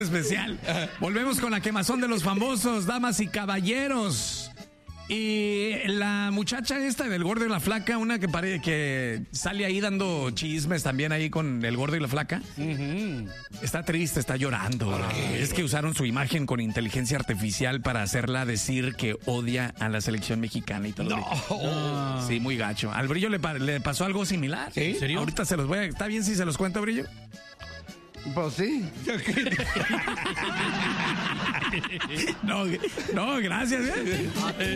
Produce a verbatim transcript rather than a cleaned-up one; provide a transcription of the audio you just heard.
Especial. Volvemos con la quemazón de los famosos, damas y caballeros. Y la muchacha esta del gordo y la flaca, una que parece que sale ahí dando chismes también ahí con el gordo y la flaca. Uh-huh. Está triste, está llorando. Es que usaron su imagen con inteligencia artificial para hacerla decir que odia a la selección mexicana y todo. No. no. Sí, muy gacho. Al Brillo le, le pasó algo similar. ¿Sí? ¿En serio? Ahorita se los voy a... ¿Está bien si se los cuento, Brillo? Pues sí. no, no, gracias. ¿eh?